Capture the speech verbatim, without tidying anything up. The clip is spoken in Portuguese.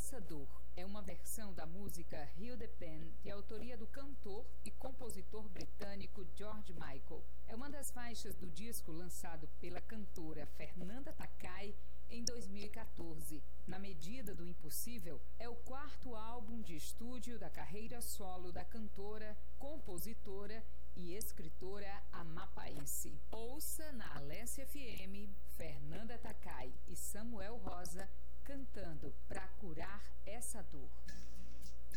Essa Dor é uma versão da música Heal the Pain, de autoria do cantor e compositor britânico George Michael. É uma das faixas do disco lançado pela cantora Fernanda Takai em dois mil e quatorze. Na Medida do Impossível é o quarto álbum de estúdio da carreira solo da cantora, compositora e escritora amapaense. Ouça na Alessia F M Fernanda Takai e Samuel Rosa cantando Pra Curar Essa Dor.